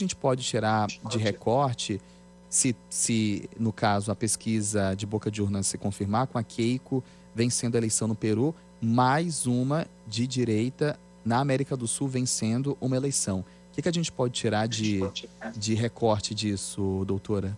gente pode tirar de recorte se, no caso, a pesquisa de boca de urna se confirmar, com a Keiko vencendo a eleição no Peru, mais uma de direita na América do Sul vencendo uma eleição? O que a gente pode tirar de recorte disso, doutora?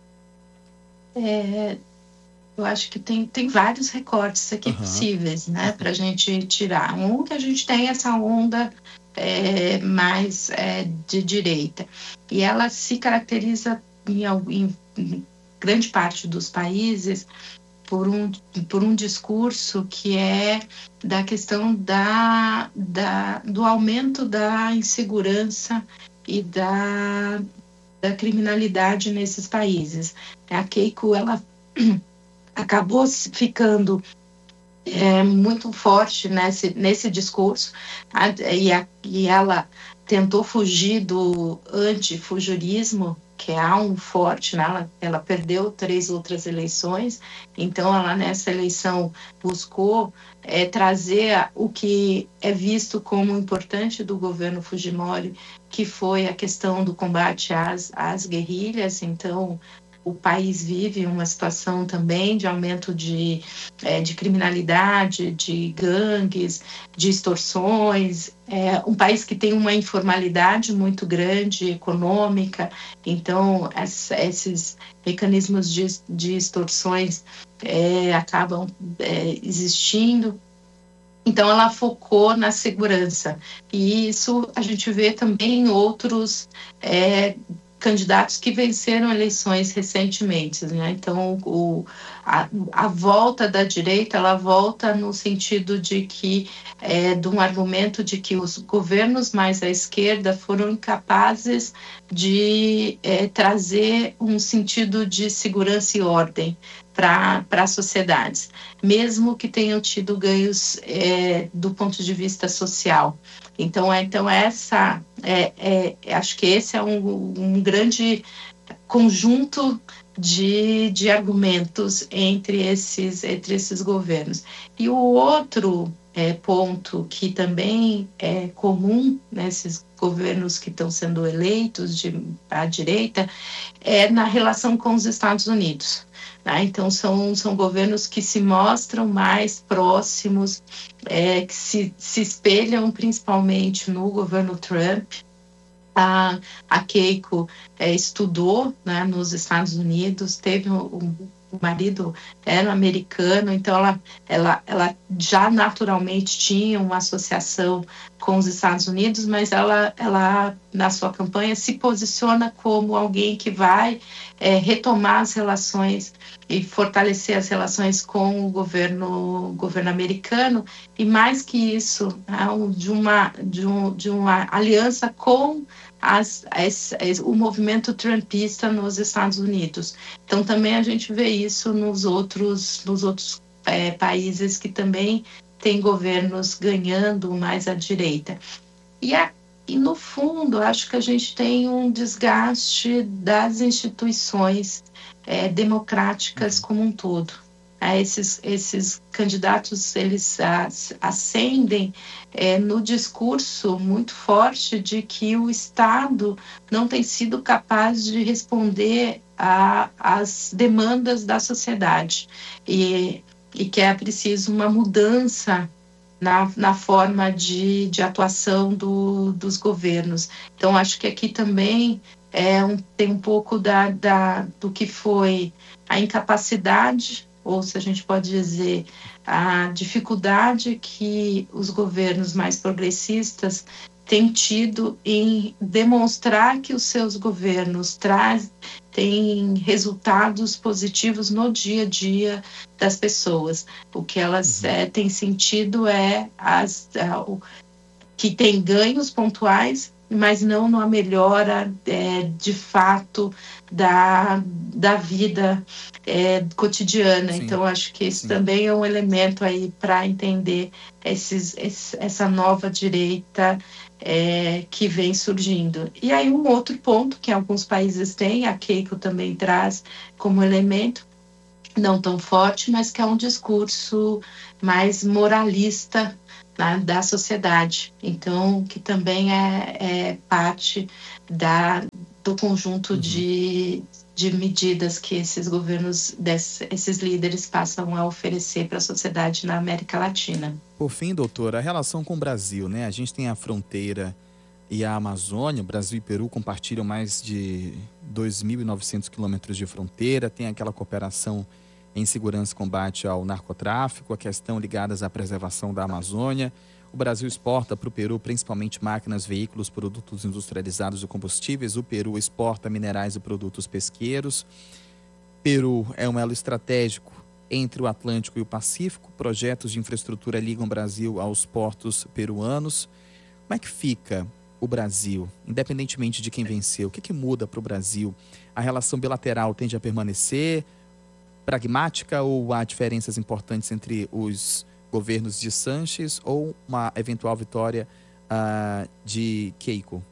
Eu acho que tem vários recortes aqui possíveis, né, para a gente tirar. Um, que a gente tem essa onda mais de direita, e ela se caracteriza em grande parte dos países por um discurso que é da questão do aumento da insegurança e da criminalidade nesses países. A Keiko, ela acabou ficando muito forte nesse discurso, e ela tentou fugir do antifujurismo, que há um forte nela. Ela perdeu 3 outras eleições, então ela nessa eleição buscou trazer o que é visto como importante do governo Fujimori, que foi a questão do combate às guerrilhas. Então o país vive uma situação também de aumento de criminalidade, de gangues, de extorsões. É um país que tem uma informalidade muito grande, econômica. Então, esses mecanismos de extorsões acabam existindo. Então, ela focou na segurança. E isso a gente vê também em outros candidatos que venceram eleições recentemente, né? Então, a volta da direita, ela volta no sentido de um argumento de que os governos mais à esquerda foram incapazes de trazer um sentido de segurança e ordem para as sociedades, mesmo que tenham tido ganhos do ponto de vista social. Então acho que esse é um grande conjunto de argumentos entre esses governos. E o outro ponto que também é comum nesses governos que estão sendo eleitos à direita é na relação com os Estados Unidos. Então, são governos que se mostram mais próximos, que se espelham principalmente no governo Trump. A Keiko estudou, né, nos Estados Unidos, teve o marido era americano, então ela já naturalmente tinha uma associação com os Estados Unidos, mas ela na sua campanha se posiciona como alguém que vai retomar as relações e fortalecer as relações com o governo americano, e mais que isso, de uma aliança com o movimento trumpista nos Estados Unidos. Então também a gente vê isso nos outros países que também têm governos ganhando mais à direita. E no fundo, acho que a gente tem um desgaste das instituições democráticas como um todo. Esses candidatos, eles ascendem no discurso muito forte de que o Estado não tem sido capaz de responder às demandas da sociedade e que é preciso uma mudança na forma de atuação dos governos. Então, acho que aqui também tem um pouco do que foi a incapacidade, ou se a gente pode dizer, a dificuldade que os governos mais progressistas têm tido em demonstrar que os seus governos têm resultados positivos no dia a dia das pessoas. O que elas têm sentido que tem ganhos pontuais, mas não numa melhora de fato da vida cotidiana. Sim. Então, acho que isso também é um elemento aí para entender essa nova direita que vem surgindo. E aí um outro ponto que alguns países têm, a Keiko também traz como elemento, não tão forte, mas que é um discurso mais moralista da sociedade. Então, que também é parte do conjunto de medidas que esses governos, esses líderes passam a oferecer para a sociedade na América Latina. Por fim, doutora, a relação com o Brasil, né? A gente tem a fronteira e a Amazônia. Brasil e Peru compartilham mais de 2.900 quilômetros de fronteira, tem aquela cooperação em segurança e combate ao narcotráfico, a questão ligadas à preservação da Amazônia. O Brasil exporta para o Peru principalmente máquinas, veículos, produtos industrializados e combustíveis. O Peru exporta minerais e produtos pesqueiros. Peru é um elo estratégico entre o Atlântico e o Pacífico. Projetos de infraestrutura ligam o Brasil aos portos peruanos. Como é que fica o Brasil, independentemente de quem venceu? O que muda para o Brasil? A relação bilateral tende a permanecer pragmática ou há diferenças importantes entre os governos de Sanches ou uma eventual vitória de Keiko?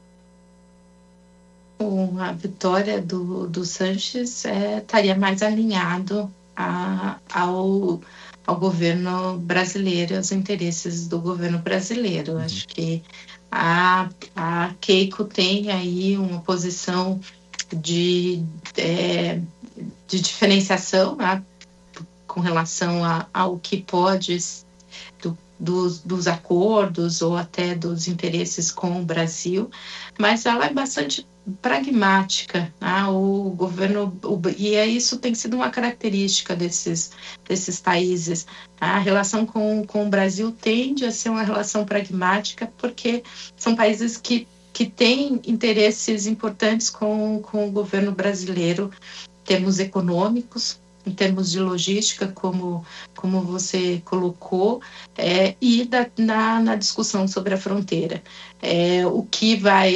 A vitória do Sanches estaria mais alinhado ao governo brasileiro, aos interesses do governo brasileiro. Acho que a Keiko tem aí uma posição de diferenciação, né, com relação ao que pode dos acordos ou até dos interesses com o Brasil, mas ela é bastante pragmática, né? O governo, e isso tem sido uma característica desses países. A relação com o Brasil tende a ser uma relação pragmática, porque são países que têm interesses importantes com o governo brasileiro, em termos econômicos, em termos de logística, como você colocou, e na discussão sobre a fronteira. O que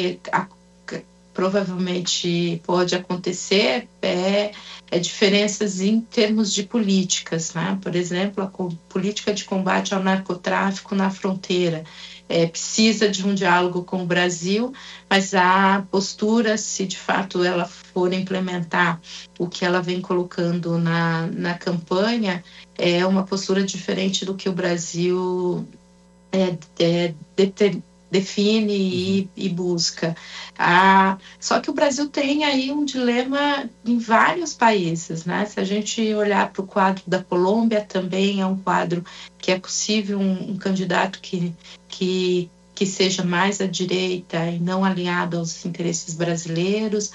provavelmente pode acontecer é diferenças em termos de políticas, né? Por exemplo, a política de combate ao narcotráfico na fronteira. Precisa de um diálogo com o Brasil, mas a postura, se de fato ela for implementar o que ela vem colocando na campanha, é uma postura diferente do que o Brasil define e busca. Só que o Brasil tem aí um dilema em vários países, né? Se a gente olhar para o quadro da Colômbia, também é um quadro que é possível um candidato que seja mais à direita e não alinhado aos interesses brasileiros,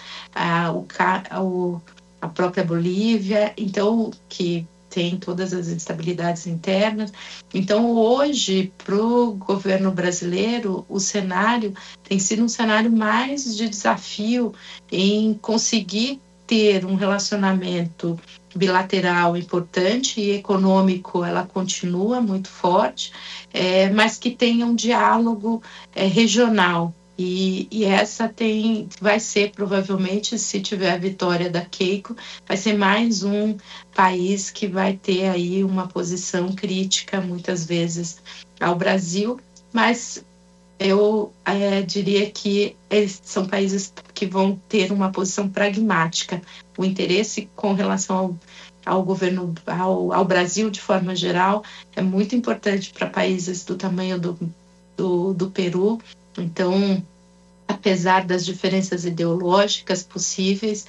a própria Bolívia, então, que tem todas as instabilidades internas. Então, hoje, para o governo brasileiro, o cenário tem sido um cenário mais de desafio em conseguir ter um relacionamento bilateral importante e econômico, ela continua muito forte, mas que tenha um diálogo regional. E essa vai ser, provavelmente, se tiver a vitória da Keiko, vai ser mais um país que vai ter aí uma posição crítica, muitas vezes, ao Brasil, mas eu diria que são países que vão ter uma posição pragmática. O interesse com relação ao governo, ao Brasil, de forma geral, é muito importante para países do tamanho do Peru. Então, apesar das diferenças ideológicas possíveis,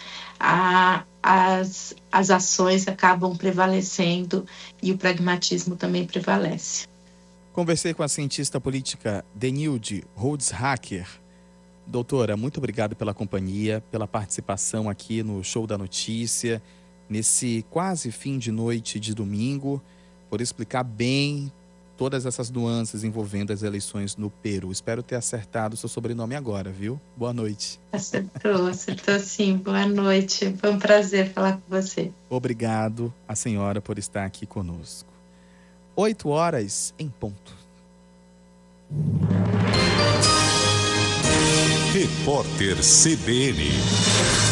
as ações acabam prevalecendo e o pragmatismo também prevalece. Conversei com a cientista política Denilde Holzhacker. Doutora, muito obrigado pela companhia, pela participação aqui no Show da Notícia, nesse quase fim de noite de domingo, por explicar bem todas essas nuances envolvendo as eleições no Peru. Espero ter acertado o seu sobrenome agora, viu? Boa noite. Acertou sim. Boa noite. Foi um prazer falar com você. Obrigado a senhora por estar aqui conosco. 8h em ponto. Repórter CBN.